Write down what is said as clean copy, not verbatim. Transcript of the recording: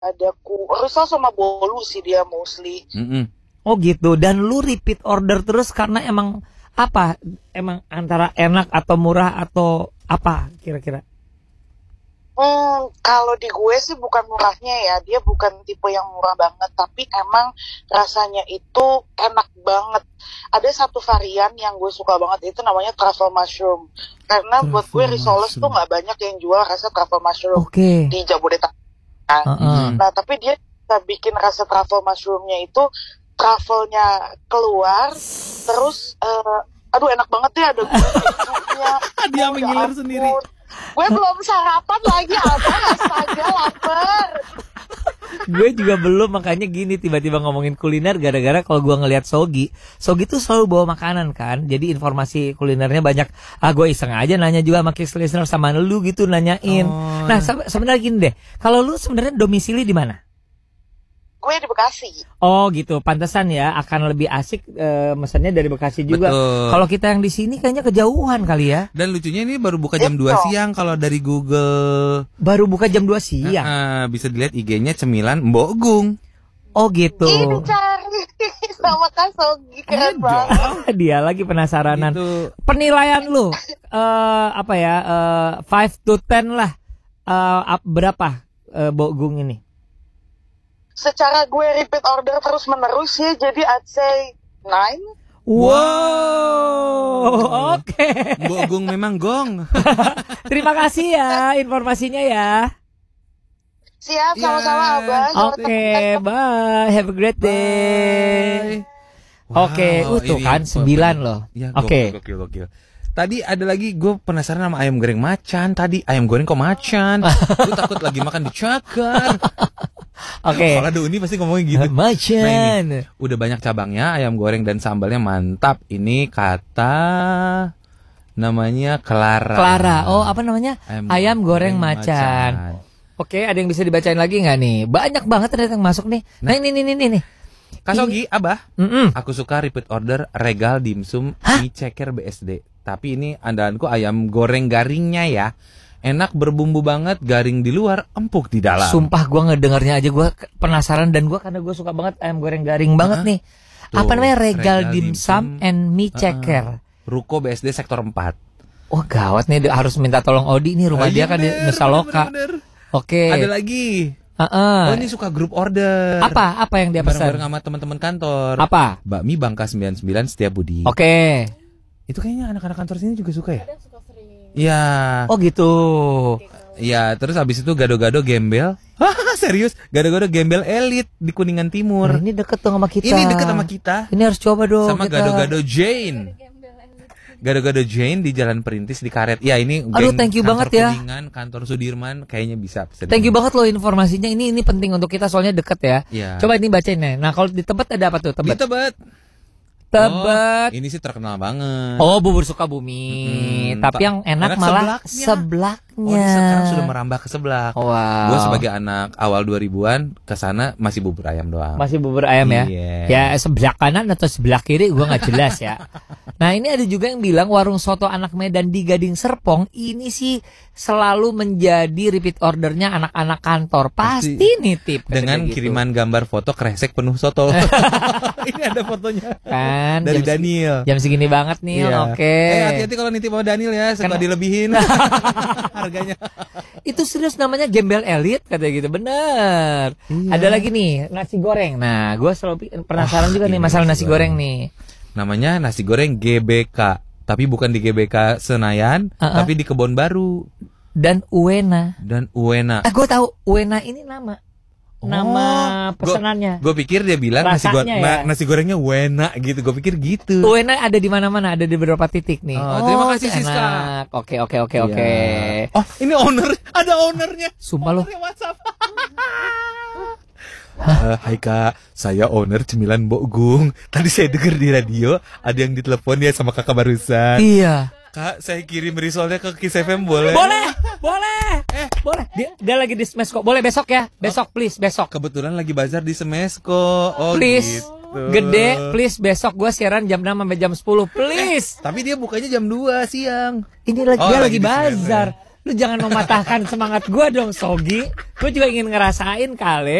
ada risol sama bolu sih dia mostly. Oh gitu. Dan lu repeat order terus karena emang apa? Emang antara enak atau murah atau apa kira-kira? Kalau di gue sih bukan murahnya ya, dia bukan tipe yang murah banget, tapi emang rasanya itu enak banget. Ada satu varian yang gue suka banget itu namanya truffle mushroom. Karena buat gue risoles tuh nggak banyak yang jual rasa truffle mushroom di Jabodetabek. Nah tapi dia bisa bikin rasa truffle mushroomnya itu truffle-nya keluar, terus aduh enak banget ya, ada gulanya. Dia mengiler sendiri. Gue belum sarapan lagi, astaga lapar. Gue juga belum, makanya gini tiba-tiba ngomongin kuliner gara-gara kalau gue ngelihat Sogi tuh selalu bawa makanan kan, jadi informasi kulinernya banyak. Gue iseng aja nanya juga sama Kiss Listener sama lu gitu nanyain. Nah sebenarnya gini deh, kalau lu sebenarnya domisili di mana? Gue di Bekasi. Oh gitu, pantesan ya akan lebih asik mesennya dari Bekasi juga. Kalau kita yang di sini kayaknya kejauhan kali ya. Dan lucunya ini baru buka jam 2 siang kalau dari Google. Baru buka jam 2 siang. Bisa dilihat IG-nya Cemilan Mbok Gung. Oh gitu. Ini cari sama Kak Sogi, keren banget. Dia lagi penasaranan. Gitu. Penilaian lu 5 to 10 lah. Berapa Mbok Gung ini? Secara gue repeat order terus menerus ya, jadi I'd say 9. Wow, oke. Mbok Gung memang gong. Terima kasih ya informasinya ya. Siap, sama-sama Abah. Oke, bye. Have a great day. Oke, tuh kan 9 loh. Oke. Gokil. Tadi ada lagi, gue penasaran sama ayam goreng macan. Tadi ayam goreng kok macan? Gue takut lagi makan dicakar. Oke. Kalau ada Uni pasti ngomongin gitu. Macan. Nah ini, udah banyak cabangnya, ayam goreng dan sambalnya mantap. Ini kata namanya Clara. Oh, apa namanya? Ayam goreng macan. Oke, ada yang bisa dibacain lagi nggak nih? Banyak banget ternyata yang masuk nih. Nah ini. Kak Sogi, Abah, aku suka repeat order Regal Dimsum mie ceker BSD. Tapi ini andalanku ayam goreng garingnya ya. Enak, berbumbu banget, garing di luar, empuk di dalam. Sumpah gue ngedengarnya aja gue penasaran, dan gue karena gue suka banget ayam goreng garing banget nih. Tuh, apa namanya? Regal Dimsum and mie ceker. Ruko BSD sektor 4. Oh gawat nih, harus minta tolong Odi nih, rumah dia kan di Nusa Loka. Oke. Ada lagi. Oh ini suka grup order. Apa yang dia pesan? Bareng-bareng sama teman-teman kantor. Apa? Bakmi Bangka 99 Setiabudi. Oke. Itu kayaknya anak-anak kantor sini juga suka ya? Iya. Oh gitu. Iya, terus habis itu gado-gado gembel. Serius? Gado-gado gembel elit di Kuningan Timur. Nah, ini deket dong sama kita. Ini deket sama kita. Ini harus coba dong. Sama kita. Gado-gado Jane. Gado-gado Jane di Jalan Perintis di Karet. Ya ini. Aduh, thank you banget ya. Kuningan, kantor Sudirman kayaknya bisa. Thank you banget loh informasinya. Ini penting untuk kita soalnya deket ya. Iya. Coba ini bacain ya. Nah kalau di Tebet ada apa tuh? Di Tebet. Tebet. Ini sih terkenal banget. Oh, bubur Sukabumi. Tapi yang enak malah sebelaknya. Oh, sekarang sudah merambah ke seblak. Wow. Gue sebagai anak awal 2000-an ke sana masih bubur ayam doang. Masih bubur ayam ya. Ya sebelah kanan atau sebelah kiri gue nggak jelas ya. Nah ini ada juga yang bilang warung soto anak Medan di Gading Serpong ini sih selalu menjadi repeat ordernya anak-anak kantor. Pasti nitip. Dengan kiriman gambar foto kresek penuh soto. Ini ada fotonya. Kan dari Daniel. Jam segini banget nih. Iya. Oke. Hati-hati kalau nitip sama Daniel ya, suka dilebihin harganya. Itu serius namanya gembel elit katanya gitu. Bener. Iya. Ada lagi nih nasi goreng. Nah, gue selalu penasaran juga nih masalah nasi goreng nih. Namanya nasi goreng GBK, tapi bukan di GBK Senayan, tapi di Kebon Baru. Dan Uwena. Gue tahu Uwena ini nama pesanannya. Gue pikir dia bilang nasi gorengnya Wena gitu. Gue pikir gitu. Wena ada di mana-mana, ada di beberapa titik nih. Terima kasih Siska. Oke. Oh, ini ada ownernya. Sumpah lo. WhatsApp. Hai Kak, saya owner Cemilan Mbok Gung. Tadi saya dengar di radio ada yang ditelepon ya sama kakak barusan. Iya. Kak, saya kirim risolnya ke Kiss FM boleh? Boleh. Boleh. Dia lagi di Smesco. Boleh besok ya? Besok please, besok. Kebetulan lagi bazar di Smesco. Oh, please. Gitu. Gede, please besok gue siaran jam 6 sampai jam 10, please. Tapi dia bukanya jam 2 siang. Ini dia lagi bazar. Lu jangan mematahkan semangat gue dong, Sogi. Gue juga ingin ngerasain kali.